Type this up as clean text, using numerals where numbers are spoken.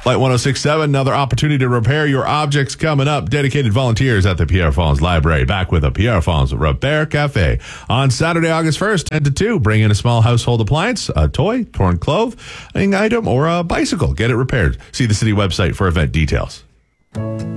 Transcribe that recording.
Light 106.7, another opportunity to repair your objects coming up. Dedicated volunteers at the Pierre Fonds Library. Back with a Pierre Fonds Repair Cafe. On Saturday, August 1st, 10 to 2. Bring in a small household appliance, a toy, torn clothing item, or a bicycle. Get it repaired. See the city website for event details.